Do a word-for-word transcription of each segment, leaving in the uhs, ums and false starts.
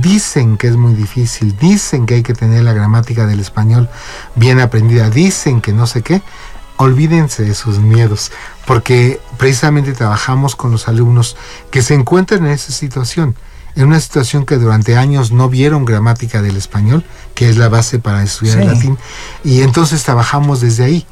dicen que es muy difícil, dicen que hay que tener la gramática del español bien aprendida, dicen que no sé qué, olvídense de sus miedos, porque precisamente trabajamos con los alumnos que se encuentran en esa situación, en una situación que durante años no vieron gramática del español, que es la base para estudiar sí. latín, y entonces trabajamos desde ahí.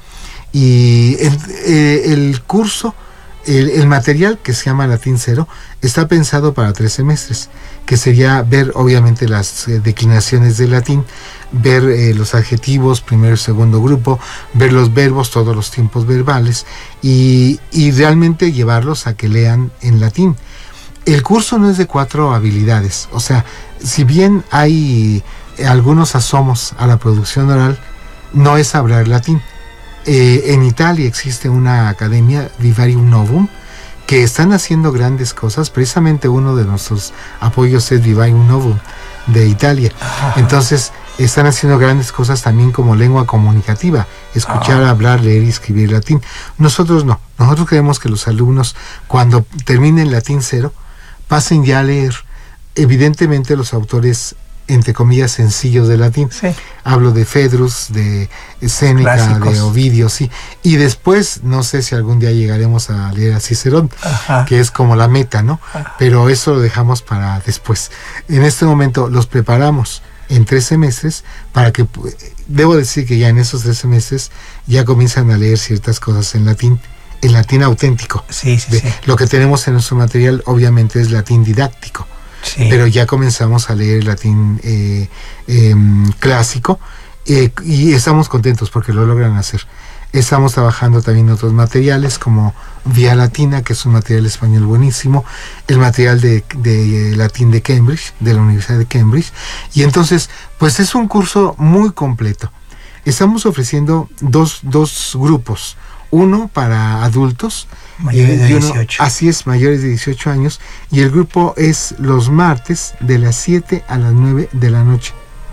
Y el, eh, el curso, el, el material que se llama Latín Cero, está pensado para tres semestres, que sería ver obviamente las eh, declinaciones del latín, ver eh, los adjetivos, primero y segundo grupo, ver los verbos, todos los tiempos verbales, y, y realmente llevarlos a que lean en latín. El curso no es de cuatro habilidades, o sea, si bien hay algunos asomos a la producción oral, no es hablar latín. Eh, en Italia existe una academia, Vivarium Novum, que están haciendo grandes cosas. Precisamente uno de nuestros apoyos es Vivarium Novum de Italia. Ajá. Entonces están haciendo grandes cosas también como lengua comunicativa, escuchar, Ajá. hablar, leer y escribir latín. Nosotros no, nosotros queremos que los alumnos, cuando terminen Latín Cero, pasen ya a leer evidentemente los autores entre comillas sencillos de latín. Sí. Hablo de Fedrus, de Séneca, Clásicos. De Ovidio, sí. Y después, no sé si algún día llegaremos a leer a Cicerón, Ajá. que es como la meta, ¿no? Ajá. Pero eso lo dejamos para después. En este momento los preparamos en tres semestres para que, debo decir que ya en esos tres semestres ya comienzan a leer ciertas cosas en latín, en latín auténtico. Sí, sí, de, sí. Lo que tenemos en nuestro material obviamente es latín didáctico. Sí. Pero ya comenzamos a leer latín eh, eh, clásico eh, y estamos contentos porque lo logran hacer. Estamos trabajando también otros materiales como Vía Latina, que es un material español buenísimo, el material de, de latín de Cambridge, de la Universidad de Cambridge, y entonces pues es un curso muy completo. Estamos ofreciendo dos, dos grupos, uno para adultos, mayores de dieciocho. Uno, así es, mayores de dieciocho años, y el grupo es los martes de las siete a las nueve de la noche.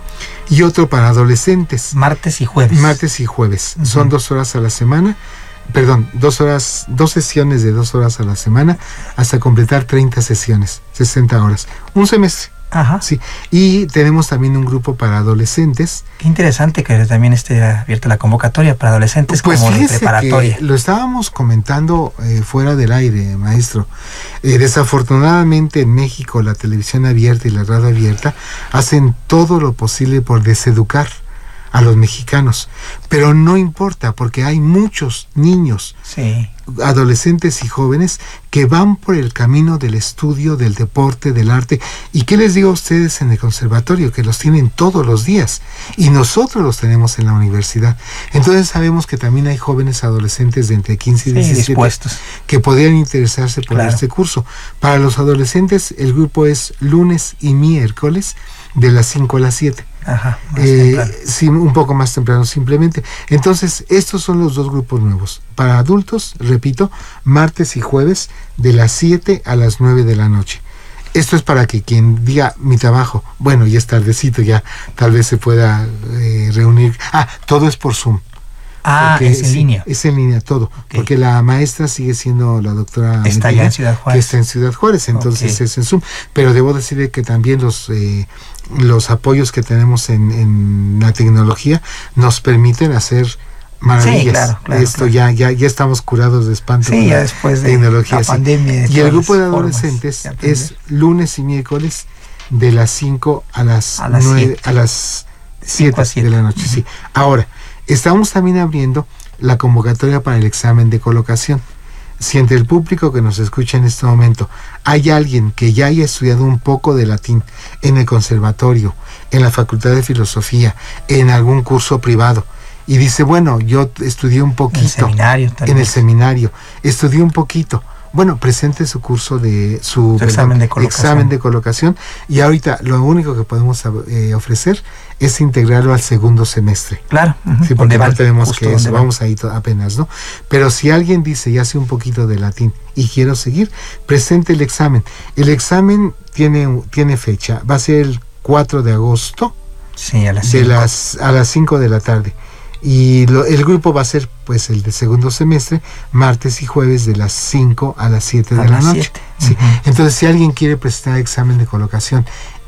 Y otro para adolescentes. Martes y jueves. Martes y jueves. Uh-huh. Son dos horas a la semana, perdón, dos horas, dos sesiones de dos horas a la semana, hasta completar treinta sesiones, sesenta horas. Un semestre. Ajá. Sí. Y tenemos también un grupo para adolescentes. Qué interesante que también esté abierta la convocatoria para adolescentes, pues como de preparatoria. Que lo estábamos comentando eh, fuera del aire, maestro. Eh, desafortunadamente en México la televisión abierta y la radio abierta hacen todo lo posible por deseducar a los mexicanos, pero no importa porque hay muchos niños, sí. adolescentes y jóvenes que van por el camino del estudio, del deporte, del arte. ¿Y qué les digo a ustedes en el conservatorio? Que los tienen todos los días y nosotros los tenemos en la universidad. Entonces sabemos que también hay jóvenes adolescentes de entre quince y diecisiete sí, dispuestos. Que podrían interesarse por claro. este curso. Para los adolescentes el grupo es lunes y miércoles de las cinco a las siete. Ajá, eh, sí, un poco más temprano simplemente. Entonces estos son los dos grupos nuevos. Para adultos, repito, martes y jueves de las siete a las nueve de la noche. Esto es para que quien diga mi trabajo, bueno, ya es tardecito, ya tal vez se pueda eh, reunir. Ah, todo es por Zoom. Ah, es en sí, línea. Es en línea todo, okay. Porque la maestra sigue siendo la doctora está Medina, allá en Ciudad Juárez. Que está en Ciudad Juárez, entonces okay. es en Zoom. Pero debo decirle que también los eh, los apoyos que tenemos en, en la tecnología nos permiten hacer maravillas. Sí, claro, claro, Esto claro. Ya, ya, ya estamos curados de espanto. Sí, ya después de tecnología, la sí. pandemia. De y el grupo de adolescentes es lunes y miércoles de las cinco a las a las nueve, a las siete de la noche. Uh-huh. Sí. Ahora, estamos también abriendo la convocatoria para el examen de colocación. Si entre el público que nos escucha en este momento hay alguien que ya haya estudiado un poco de latín en el conservatorio, en la Facultad de Filosofía, en algún curso privado, y dice, bueno, yo estudié un poquito en el seminario, en el seminario estudié un poquito, bueno, presente su curso de su, su examen, de examen de colocación, y ahorita lo único que podemos eh, ofrecer es integrarlo al segundo semestre. Claro. Uh-huh. Sí, porque no tenemos que eso, van. vamos ahí apenas, ¿no? Pero si alguien dice, ya sé un poquito de latín y quiero seguir, presente el examen. El examen tiene, tiene fecha, va a ser el cuatro de agosto, sí, a las de cinco. las a las cinco de la tarde. Y lo, el grupo va a ser pues el de segundo semestre, martes y jueves de las cinco a las siete de la noche. Sí. Uh-huh. Entonces, si alguien quiere presentar examen de colocación